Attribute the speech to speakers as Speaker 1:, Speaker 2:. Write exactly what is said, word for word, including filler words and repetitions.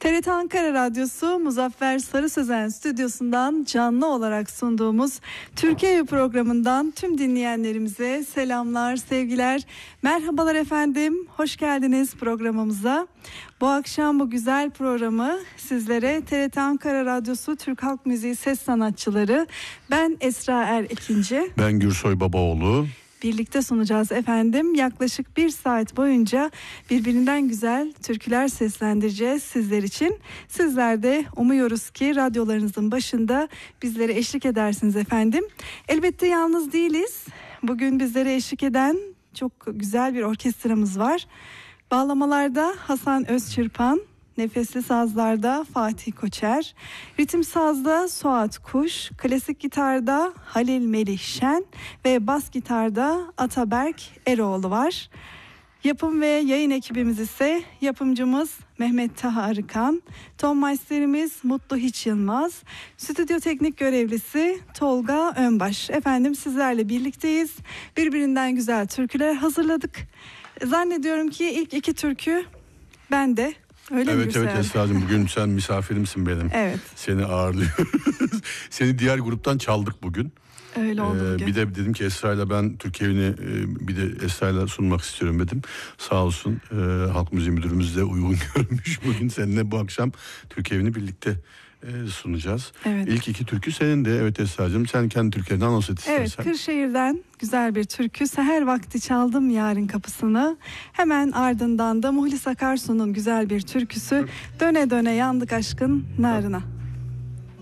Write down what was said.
Speaker 1: T R T Ankara Radyosu Muzaffer Sarı Sözen stüdyosundan canlı olarak sunduğumuz Türkiye programından tüm dinleyenlerimize selamlar, sevgiler, merhabalar efendim. Hoş geldiniz programımıza. Bu akşam bu güzel programı sizlere T R T Ankara Radyosu Türk Halk Müziği Ses Sanatçıları, ben Esra Er Ekinci,
Speaker 2: ben Gürsoy Babaoğlu,
Speaker 1: birlikte sunacağız efendim. Yaklaşık bir saat boyunca birbirinden güzel türküler seslendireceğiz sizler için. Sizler de umuyoruz ki radyolarınızın başında bizlere eşlik edersiniz efendim. Elbette yalnız değiliz. Bugün bizlere eşlik eden çok güzel bir orkestramız var. Bağlamalarda Hasan Özçırpan, nefesli sazlarda Fatih Koçer, ritim sazda Suat Kuş, klasik gitarda Halil Melih Şen ve bas gitarda Ataberk Eroğlu var. Yapım ve yayın ekibimiz ise yapımcımız Mehmet Taha Arıkan, ton masterimiz Mutlu Hiç Yılmaz, stüdyo teknik görevlisi Tolga Önbaş. Efendim sizlerle birlikteyiz. Birbirinden güzel türküler hazırladık. Zannediyorum ki ilk iki türkü bende. Öyle
Speaker 2: evet evet Esra'cığım, bugün sen misafirimsin benim.
Speaker 1: Evet.
Speaker 2: Seni ağırlıyoruz. Seni diğer gruptan çaldık bugün.
Speaker 1: Öyle oldu
Speaker 2: ee,
Speaker 1: bugün.
Speaker 2: Bir de dedim ki Esra'yla ben Türkiye'ni e, bir de Esra'yla sunmak istiyorum dedim. Sağ olsun e, Halk Müziği Müdürümüz de uygun görmüş. Bugün seninle bu akşam Türkiye'ni birlikte e, sunacağız.
Speaker 1: Evet.
Speaker 2: İlk iki türkü senin de. Evet Esra'cığım, sen kendi Türkiye'den anons et istersen.
Speaker 1: Evet, Kırşehir'den güzel bir türkü. Seher vakti çaldım yarın kapısını. Hemen ardından da Muhlis Akarsu'nun güzel bir türküsü Döne Döne Yandık Aşkın Narına.